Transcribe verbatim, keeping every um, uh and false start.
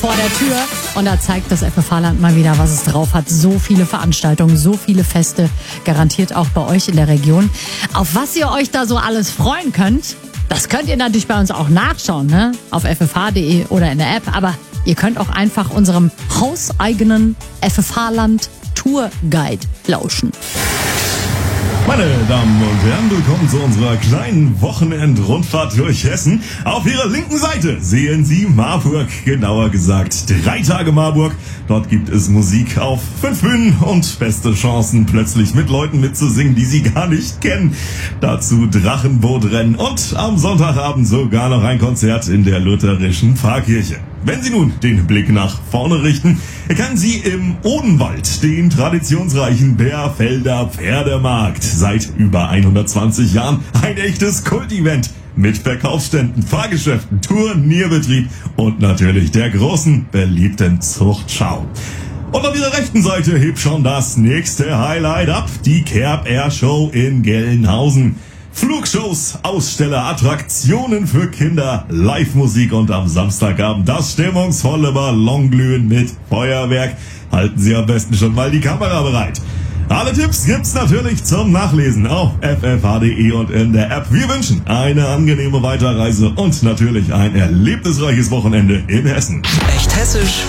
vor der Tür. Und da zeigt das F F H-Land mal wieder, was es drauf hat. So viele Veranstaltungen, so viele Feste, garantiert auch bei euch in der Region. Auf was ihr euch da so alles freuen könnt, das könnt ihr natürlich bei uns auch nachschauen, ne? Auf f f h punkt d e oder in der App. Aber ihr könnt auch einfach unserem hauseigenen F F H-Land Tourguide lauschen. Meine Damen und Herren, willkommen zu unserer kleinen Wochenendrundfahrt durch Hessen. Auf Ihrer linken Seite sehen Sie Marburg, genauer gesagt drei Tage Marburg. Dort gibt es Musik auf fünf Bühnen und beste Chancen, plötzlich mit Leuten mitzusingen, die Sie gar nicht kennen. Dazu Drachenbootrennen und am Sonntagabend sogar noch ein Konzert in der lutherischen Pfarrkirche. Wenn Sie nun den Blick nach vorne richten, erkennen Sie im Odenwald den traditionsreichen Bärfelder Pferdemarkt. Seit über hundertzwanzig Jahren ein echtes Kultevent mit Verkaufsständen, Fahrgeschäften, Turnierbetrieb und natürlich der großen, beliebten Zuchtschau. Und auf Ihrer rechten Seite hebt schon das nächste Highlight ab, die Kerb Air Show in Gelnhausen. Flugshows, Aussteller, Attraktionen für Kinder, Live-Musik und am Samstagabend das stimmungsvolle Ballonglühen mit Feuerwerk. Halten Sie am besten schon mal die Kamera bereit. Alle Tipps gibt's natürlich zum Nachlesen auf f f h punkt d e und in der App. Wir wünschen eine angenehme Weiterreise und natürlich ein erlebnisreiches Wochenende in Hessen. Echt hessisch